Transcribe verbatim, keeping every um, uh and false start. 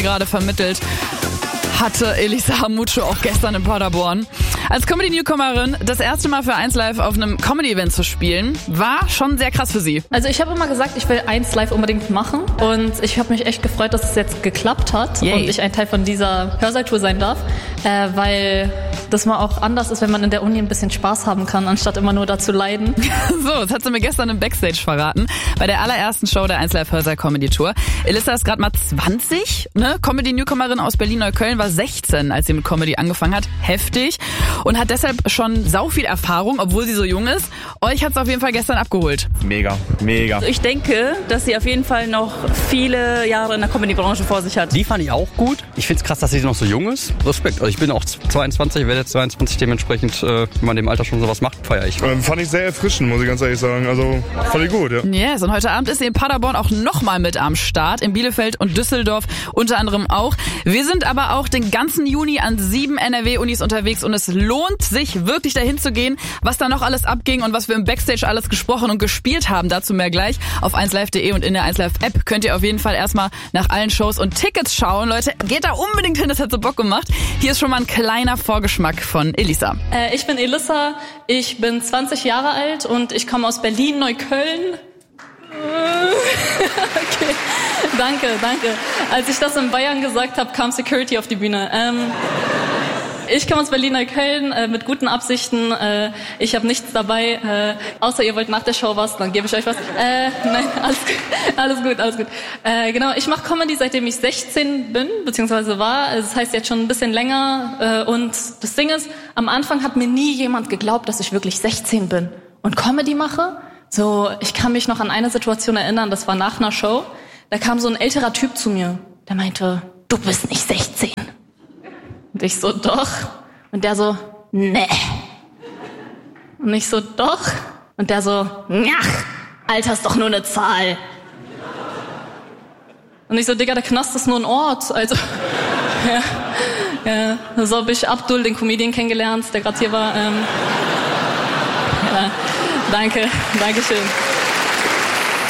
gerade vermittelt, hatte Elisa Hamutschow auch gestern in Paderborn. Als Comedy-Newcomerin das erste Mal für eins Live auf einem Comedy-Event zu spielen, war schon sehr krass für sie. Also ich habe immer gesagt, ich will eins Live unbedingt machen und ich habe mich echt gefreut, dass es jetzt geklappt hat. Yay. Und ich ein Teil von dieser Hörsaal-Tour sein darf, äh, weil das mal auch anders ist, wenn man in der Uni ein bisschen Spaß haben kann, anstatt immer nur da zu leiden. So, das hat sie mir gestern im Backstage verraten, bei der allerersten Show der eins Live Hörsaal Comedy Tour. Elisa ist gerade mal zwanzig, ne? Comedy-Newcomerin aus Berlin-Neukölln, war sechzehn, als sie mit Comedy angefangen hat. Heftig. Und hat deshalb schon sau viel Erfahrung, obwohl sie so jung ist. Euch hat's auf jeden Fall gestern abgeholt. Mega, mega. Also ich denke, dass sie auf jeden Fall noch viele Jahre in der Comedy-Branche vor sich hat. Die fand ich auch gut. Ich find's krass, dass sie noch so jung ist. Respekt. Also ich bin auch zweiundzwanzig, werde jetzt zweiundzwanzig, dementsprechend, äh, wenn man in dem Alter schon sowas macht, feiere ich. Ähm, fand ich sehr erfrischend, muss ich ganz ehrlich sagen. Also fand ich gut, ja. Yes, und heute Abend ist sie in Paderborn auch nochmal mit am Start. In Bielefeld und Düsseldorf unter anderem auch. Wir sind aber auch den ganzen Juni an sieben N R W-Unis unterwegs und es lohnt sich wirklich dahin zu gehen, was da noch alles abging und was wir im Backstage alles gesprochen und gespielt haben. Dazu mehr gleich auf eins live punkt de und in der eins Live App könnt ihr auf jeden Fall erstmal nach allen Shows und Tickets schauen. Leute, geht da unbedingt hin, das hat so Bock gemacht. Hier ist schon mal ein kleiner Vorgeschmack von Elisa. Äh, ich bin Elisa, ich bin zwanzig Jahre alt und ich komme aus Berlin-Neukölln. Okay, danke, danke. Als ich das in Bayern gesagt habe, kam Security auf die Bühne. Ähm, ich komme aus Berlin-Neukölln äh, mit guten Absichten. Äh, ich habe nichts dabei, äh, außer ihr wollt nach der Show was, dann gebe ich euch was. Äh, nein, alles gut, alles gut, alles gut. Äh, genau, ich mache Comedy, seitdem ich sechzehn bin, beziehungsweise war. Das heißt jetzt schon ein bisschen länger. Äh, und das Ding ist, am Anfang hat mir nie jemand geglaubt, dass ich wirklich sechzehn bin und Comedy mache. So, ich kann mich noch an eine Situation erinnern, das war nach einer Show. Da kam so ein älterer Typ zu mir, der meinte, du bist nicht sechzehn. Und ich so, doch. Und der so, nee. Und ich so, doch. Und der so, ach, Alter ist doch nur eine Zahl. Und ich so, Digga, der Knast ist nur ein Ort. Also, ja, ja. So habe ich Abdul, den Comedian, kennengelernt, der gerade hier war. Ähm, ja. Danke, danke schön.